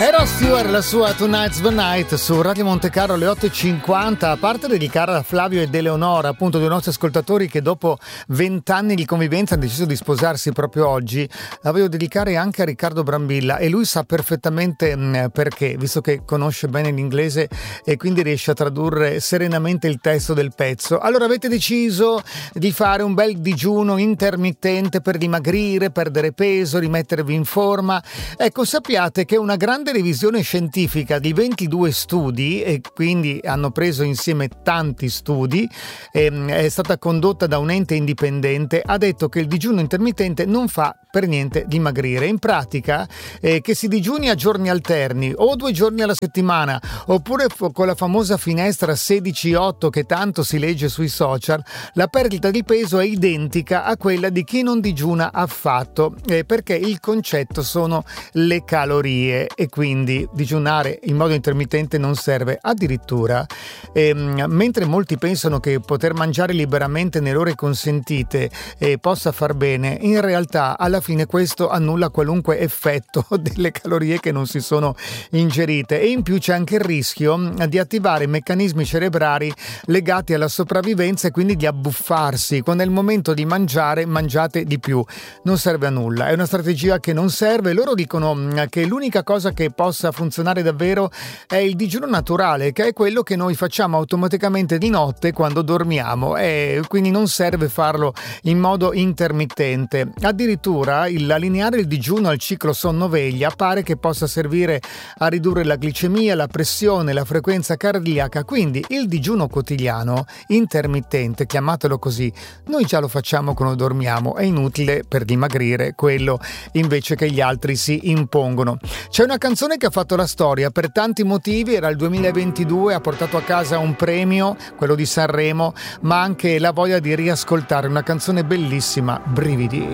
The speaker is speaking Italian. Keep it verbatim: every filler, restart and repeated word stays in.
Era Stewart, la sua Tonight's the Night su Radio Monte Carlo alle otto e cinquanta, a parte dedicare a Flavio ed Eleonora, appunto dei nostri ascoltatori che dopo vent'anni di convivenza hanno deciso di sposarsi proprio oggi. La voglio dedicare anche a Riccardo Brambilla e lui sa perfettamente mh, perché, visto che conosce bene l'inglese e quindi riesce a tradurre serenamente il testo del pezzo. Allora avete deciso di fare un bel digiuno intermittente per dimagrire, perdere peso, rimettervi in forma. Ecco, sappiate che una grande revisione scientifica di ventidue studi, e quindi hanno preso insieme tanti studi, ehm, è stata condotta da un ente indipendente, ha detto che il digiuno intermittente non fa per niente dimagrire. In pratica eh, che si digiuni a giorni alterni o due giorni alla settimana oppure f- con la famosa finestra sedici otto che tanto si legge sui social, la perdita di peso è identica a quella di chi non digiuna affatto, eh, perché il concetto sono le calorie e quindi digiunare in modo intermittente non serve. Addirittura ehm, mentre molti pensano che poter mangiare liberamente nelle ore consentite eh, possa far bene, in realtà alla fine questo annulla qualunque effetto delle calorie che non si sono ingerite, e in più c'è anche il rischio di attivare meccanismi cerebrali legati alla sopravvivenza e quindi di abbuffarsi. Quando è il momento di mangiare, mangiate di più. Non serve a nulla, è una strategia che non serve. Loro dicono che l'unica cosa che possa funzionare davvero è il digiuno naturale, che è quello che noi facciamo automaticamente di notte quando dormiamo, e quindi non serve farlo in modo intermittente. Addirittura il allineare il digiuno al ciclo sonno-veglia pare che possa servire a ridurre la glicemia, la pressione, la frequenza cardiaca. Quindi il digiuno quotidiano intermittente, chiamatelo così, noi già lo facciamo quando dormiamo, è inutile per dimagrire quello invece che gli altri si impongono. C'è una canzone che ha fatto la storia per tanti motivi, era il duemilaventidue, ha portato a casa un premio, quello di Sanremo, ma anche la voglia di riascoltare una canzone bellissima, Brividi.